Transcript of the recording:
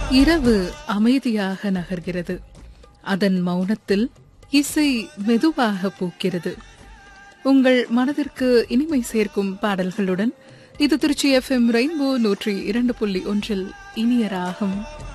இரவு அமைதியாக நகர்கிறது. அதன் மௌனத்தில் இசை மெதுவாக பூக்கிறது. உங்கள் மனதிற்கு இனிமை சேர்க்கும் பாடல்களுடன் இது திருச்சி FM ரெயின்போ 102.1 இனிய ராகம்.